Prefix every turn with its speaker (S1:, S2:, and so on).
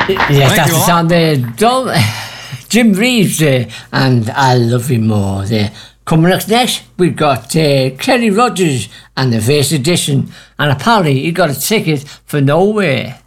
S1: Yes, that's the sound there. Jim Reeves there, and I Love You More there. Coming up next, we've got Kenny Rogers and the Face Edition, and apparently he got a ticket for Nowhere.